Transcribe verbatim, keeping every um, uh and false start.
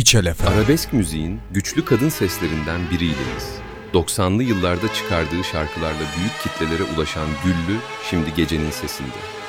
Michel Efe. Arabesk müziğin güçlü kadın seslerinden biriyleyiz. doksanlı yıllarda çıkardığı şarkılarla büyük kitlelere ulaşan Güllü, şimdi gecenin sesinde.